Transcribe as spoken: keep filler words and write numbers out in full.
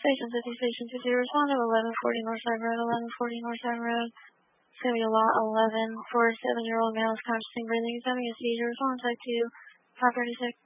Station fifty, Station fifty, respond to eleven forty Northside Road, eleven forty Northside Road. It's going to be a lot eleven for a seven-year-old male is consciously breathing. He's having a seizure. Respond type two, five thirty-six.